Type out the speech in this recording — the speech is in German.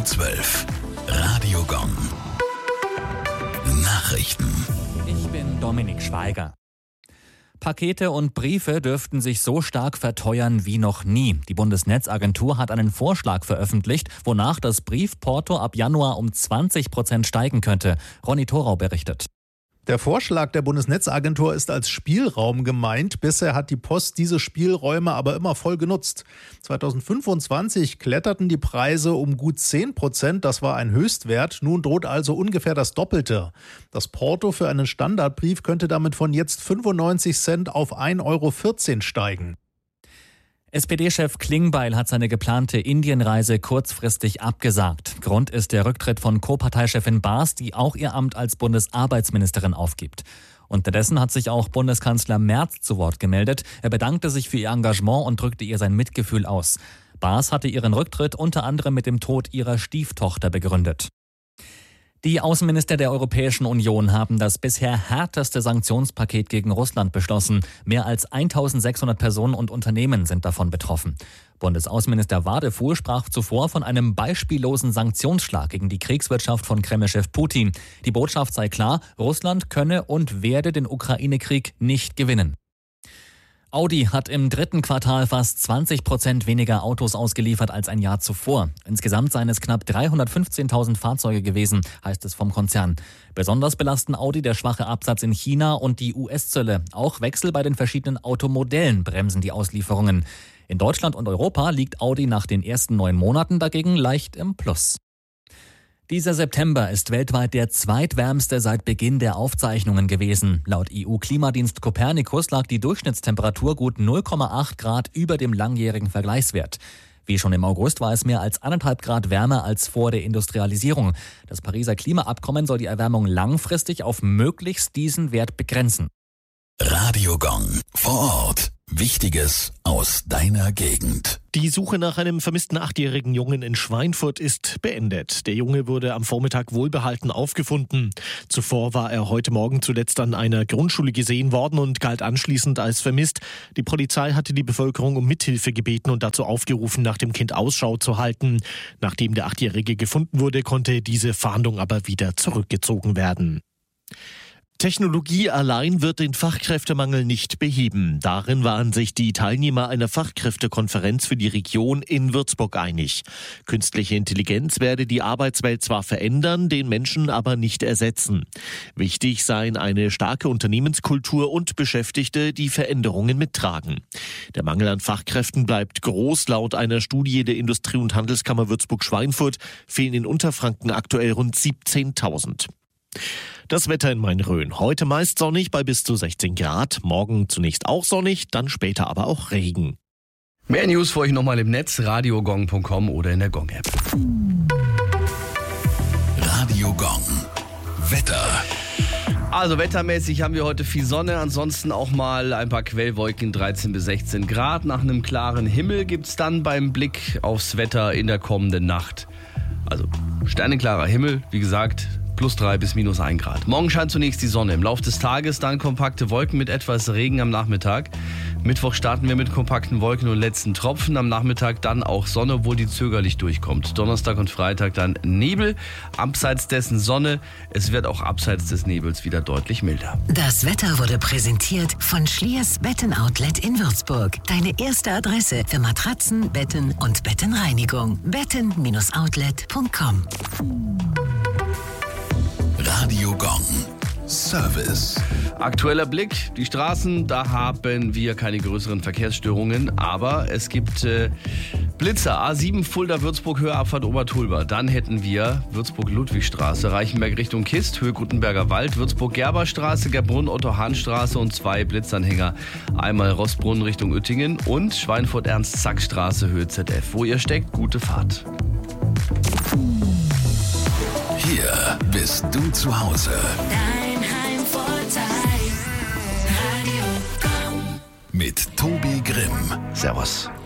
12. Radio Gong. Nachrichten. Ich bin Dominik Schweiger. Pakete und Briefe dürften sich so stark verteuern wie noch nie. Die Bundesnetzagentur hat einen Vorschlag veröffentlicht, wonach das Briefporto ab Januar um 20% steigen könnte. Ronny Thorau berichtet. Der Vorschlag der Bundesnetzagentur ist als Spielraum gemeint. Bisher hat die Post diese Spielräume aber immer voll genutzt. 2025 kletterten die Preise um gut 10%. Das war ein Höchstwert. Nun droht also ungefähr das Doppelte. Das Porto für einen Standardbrief könnte damit von jetzt 95 Cent auf 1,14 € steigen. SPD-Chef Klingbeil hat seine geplante Indienreise kurzfristig abgesagt. Grund ist der Rücktritt von Co-Parteichefin Baas, die auch ihr Amt als Bundesarbeitsministerin aufgibt. Unterdessen hat sich auch Bundeskanzler Merz zu Wort gemeldet. Er bedankte sich für ihr Engagement und drückte ihr sein Mitgefühl aus. Baas hatte ihren Rücktritt unter anderem mit dem Tod ihrer Stieftochter begründet. Die Außenminister der Europäischen Union haben das bisher härteste Sanktionspaket gegen Russland beschlossen. Mehr als 1.600 Personen und Unternehmen sind davon betroffen. Bundesaußenminister Wadefuhl sprach zuvor von einem beispiellosen Sanktionsschlag gegen die Kriegswirtschaft von Kreml-Chef Putin. Die Botschaft sei klar, Russland könne und werde den Ukraine-Krieg nicht gewinnen. Audi hat im dritten Quartal fast 20% weniger Autos ausgeliefert als ein Jahr zuvor. Insgesamt seien es knapp 315.000 Fahrzeuge gewesen, heißt es vom Konzern. Besonders belasten Audi der schwache Absatz in China und die US-Zölle. Auch Wechsel bei den verschiedenen Automodellen bremsen die Auslieferungen. In Deutschland und Europa liegt Audi nach den ersten 9 Monaten dagegen leicht im Plus. Dieser September ist weltweit der zweitwärmste seit Beginn der Aufzeichnungen gewesen. Laut EU-Klimadienst Copernicus lag die Durchschnittstemperatur gut 0,8 Grad über dem langjährigen Vergleichswert. Wie schon im August war es mehr als 1,5 Grad wärmer als vor der Industrialisierung. Das Pariser Klimaabkommen soll die Erwärmung langfristig auf möglichst diesen Wert begrenzen. Radio Gong. Vor Ort. Wichtiges aus deiner Gegend. Die Suche nach einem vermissten 8-jährigen Jungen in Schweinfurt ist beendet. Der Junge wurde am Vormittag wohlbehalten aufgefunden. Zuvor war er heute Morgen zuletzt an einer Grundschule gesehen worden und galt anschließend als vermisst. Die Polizei hatte die Bevölkerung um Mithilfe gebeten und dazu aufgerufen, nach dem Kind Ausschau zu halten. Nachdem der 8-Jährige gefunden wurde, konnte diese Fahndung aber wieder zurückgezogen werden. Technologie allein wird den Fachkräftemangel nicht beheben. Darin waren sich die Teilnehmer einer Fachkräftekonferenz für die Region in Würzburg einig. Künstliche Intelligenz werde die Arbeitswelt zwar verändern, den Menschen aber nicht ersetzen. Wichtig seien eine starke Unternehmenskultur und Beschäftigte, die Veränderungen mittragen. Der Mangel an Fachkräften bleibt groß. Laut einer Studie der Industrie- und Handelskammer Würzburg-Schweinfurt fehlen in Unterfranken aktuell rund 17.000. Das Wetter in Main-Rhön. Heute meist sonnig bei bis zu 16 Grad. Morgen zunächst auch sonnig, dann später aber auch Regen. Mehr News für euch nochmal im Netz, radiogong.com oder in der Gong-App. Radio Gong. Wetter. Also wettermäßig haben wir heute viel Sonne, ansonsten auch mal ein paar Quellwolken, 13 bis 16 Grad. Nach einem klaren Himmel gibt's dann beim Blick aufs Wetter in der kommenden Nacht. Also sternenklarer Himmel, wie gesagt, +3 bis -1 Grad. Morgen scheint zunächst die Sonne. Im Laufe des Tages dann kompakte Wolken mit etwas Regen am Nachmittag. Mittwoch starten wir mit kompakten Wolken und letzten Tropfen. Am Nachmittag dann auch Sonne, obwohl die zögerlich durchkommt. Donnerstag und Freitag dann Nebel. Abseits dessen Sonne. Es wird auch abseits des Nebels wieder deutlich milder. Das Wetter wurde präsentiert von Schliers Betten-Outlet in Würzburg. Deine erste Adresse für Matratzen, Betten und Bettenreinigung. betten-outlet.com. Radio Gong. Service. Aktueller Blick, die Straßen, da haben wir keine größeren Verkehrsstörungen, aber es gibt Blitzer. A7 Fulda-Würzburg, Höheabfahrt Obertulba. Dann hätten wir Würzburg-Ludwigstraße, Reichenberg Richtung Kist, Höhe Gutenberger Wald, Würzburg-Gerberstraße, Gerbrunn-Otto-Hahn-Straße und 2 Blitzanhänger. Einmal Rossbrunn Richtung Uettingen und Schweinfurt-Ernst-Zack-Straße, Höhe ZF. Wo ihr steckt, gute Fahrt. Hier bist du zu Hause. Dein Heimvorteil. Radio Gong. Mit Tobi Grimm. Servus.